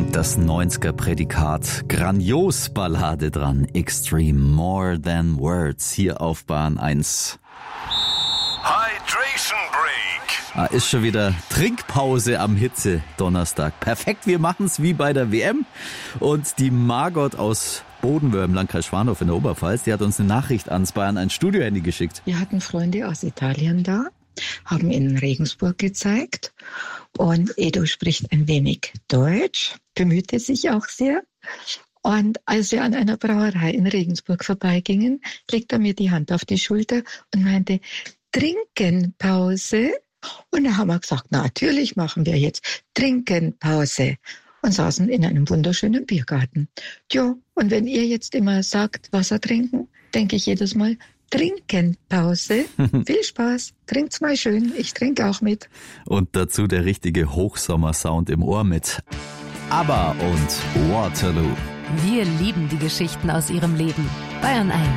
Das 90er-Prädikat, grandios Ballade dran, Extreme, More Than Words, hier auf Bahn 1. Hydration Break. Ist schon wieder Trinkpause am Hitze-Donnerstag. Perfekt, wir machen's wie bei der WM. Und die Margot aus Bodenwöhr im Landkreis Schwandorf in der Oberpfalz, die hat uns eine Nachricht ans Bayern ein Studio-Handy geschickt. Wir hatten Freunde aus Italien da, haben in Regensburg gezeigt und Edo spricht ein wenig Deutsch, bemühte sich auch sehr. Und als wir an einer Brauerei in Regensburg vorbeigingen, legte er mir die Hand auf die Schulter und meinte, Trinkenpause. Und da haben wir gesagt, natürlich machen wir jetzt Trinkenpause. Und saßen in einem wunderschönen Biergarten. Tja, und wenn ihr jetzt immer sagt, Wasser trinken, denke ich jedes Mal, Trinkenpause. Viel Spaß, trinkt's mal schön, ich trinke auch mit. Und dazu der richtige Hochsommersound im Ohr mit ABBA und Waterloo. Wir lieben die Geschichten aus ihrem Leben. Bayern 1